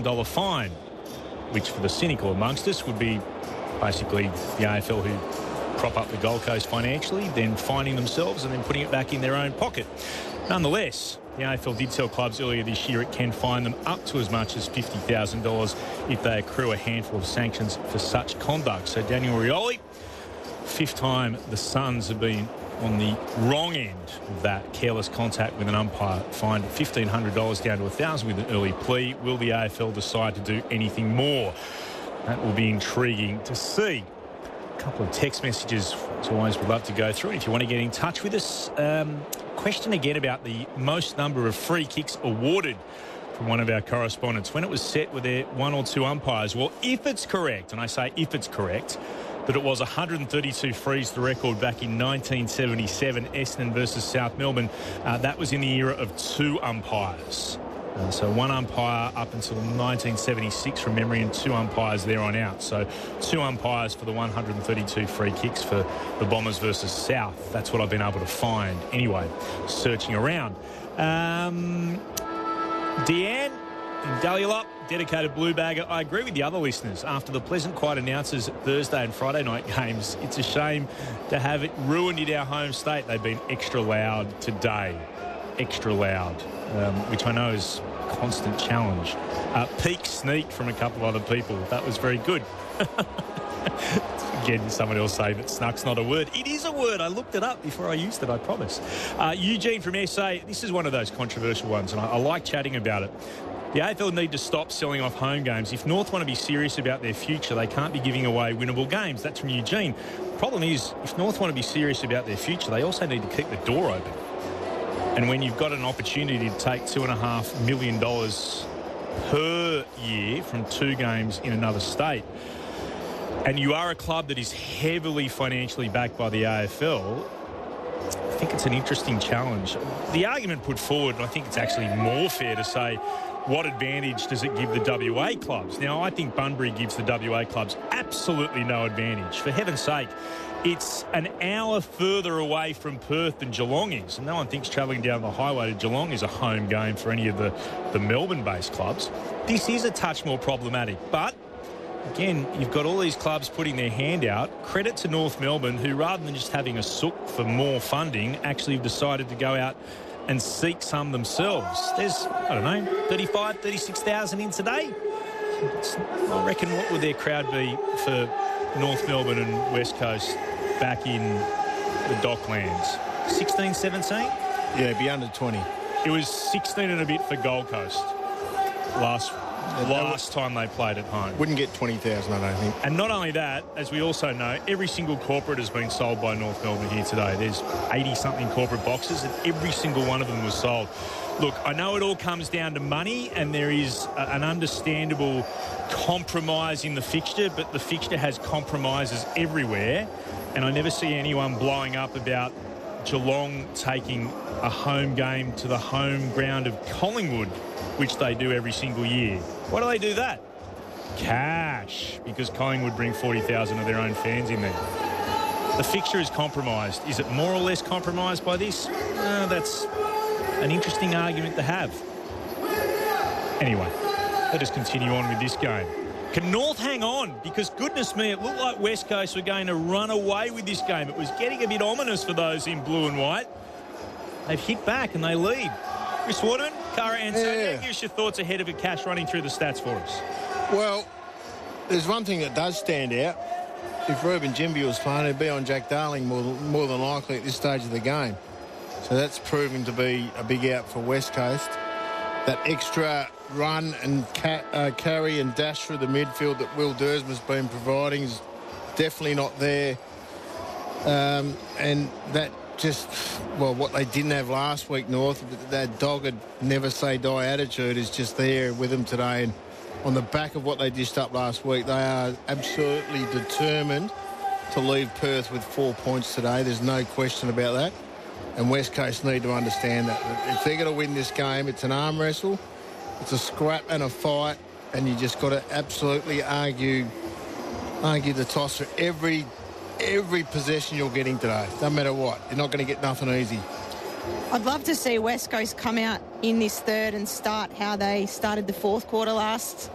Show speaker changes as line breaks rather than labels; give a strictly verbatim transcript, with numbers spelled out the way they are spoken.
dollars fine, which for the cynical amongst us would be basically the A F L who prop up the Gold Coast financially, then fining themselves and then putting it back in their own pocket. Nonetheless, the A F L did tell clubs earlier this year it can fine them up to as much as fifty thousand dollars if they accrue a handful of sanctions for such conduct. So Daniel Rioli, fifth time the Suns have been on the wrong end of that careless contact with an umpire, fined fifteen hundred dollars down to one thousand dollars with an early plea. Will the A F L decide to do anything more? That will be intriguing to see. A couple of text messages, as always, we'd love to go through. And if you want to get in touch with us, um, question again about the most number of free kicks awarded from one of our correspondents. When it was set, were there one or two umpires? Well, if it's correct, and I say if it's correct, that it was one hundred thirty-two frees, the record back in nineteen seventy-seven, Essendon versus South Melbourne. Uh, that was in the era of two umpires. Uh, so one umpire up until nineteen seventy-six from memory and two umpires there on out. So two umpires for the one hundred thirty-two free kicks for the Bombers versus South. That's what I've been able to find. Anyway, searching around. Um, Deanne in Dahlia, dedicated blue bagger. I agree with the other listeners. After the pleasant, quiet announcers at Thursday and Friday night games, it's a shame to have it ruined in our home state. They've been extra loud today. Extra loud, um, which I know is a constant challenge. Uh, peak sneak from a couple of other people. That was very good. Again, someone else say that snuck's not a word. It is a word. I looked it up before I used it, I promise. Uh, Eugene from S A, this is one of those controversial ones, and I, I like chatting about it. The A F L need to stop selling off home games. If North want to be serious about their future, they can't be giving away winnable games. That's from Eugene. The problem is, if North want to be serious about their future, they also need to keep the door open. And when you've got an opportunity to take two and a half million dollars per year from two games in another state, and you are a club that is heavily financially backed by the A F L, I think it's an interesting challenge. The argument put forward, and I think it's actually more fair to say, what advantage does it give the W A clubs? Now, I think Bunbury gives the W A clubs absolutely no advantage. For heaven's sake, it's an hour further away from Perth than Geelong is. And no one thinks travelling down the highway to Geelong is a home game for any of the, the Melbourne-based clubs. This is a touch more problematic. But, again, you've got all these clubs putting their hand out. Credit to North Melbourne, who rather than just having a sook for more funding, actually have decided to go out and seek some themselves. There's, I don't know, thirty-five, thirty-six thousand in today. It's, I reckon what would their crowd be for North Melbourne and West Coast back in the Docklands? sixteen, seventeen?
Yeah, it'd be under twenty.
It was sixteen and a bit for Gold Coast last last time they played at home.
Wouldn't get twenty thousand, I don't think.
And not only that, as we also know, every single corporate has been sold by North Melbourne here today. There's eighty-something corporate boxes, and every single one of them was sold. Look, I know it all comes down to money, and there is a, an understandable compromise in the fixture, but the fixture has compromises everywhere, and I never see anyone blowing up about Geelong taking a home game to the home ground of Collingwood, which they do every single year. Why do they do that? Cash, because Collingwood bring forty thousand of their own fans in there. The fixture is compromised. Is it more or less compromised by this? Uh, that's an interesting argument to have. Anyway, let us continue on with this game. Can North hang on? Because goodness me, it looked like West Coast were going to run away with this game. It was getting a bit ominous for those in blue and white. They've hit back and they lead. Chris Waterman, Cara Antonio, yeah. Give us your thoughts ahead of a Cash running through the stats for us.
Well, there's one thing that does stand out. If Ruben Jimby was playing, he'd be on Jack Darling more, more than likely at this stage of the game. So that's proving to be a big out for West Coast. That extra run and ca- uh, carry and dash through the midfield that Will Dersma's been providing is definitely not there. Um, and that just, well, what they didn't have last week, North, that dogged never-say-die attitude is just there with them today. And on the back of what they dished up last week, they are absolutely determined to leave Perth with four points today. There's no question about that. And West Coast need to understand that. If they're going to win this game, it's an arm wrestle, it's a scrap and a fight, and you just got to absolutely argue argue the toss for every every possession you're getting today. No matter what. You're not going to get nothing easy.
I'd love to see West Coast come out in this third and start how they started the fourth quarter last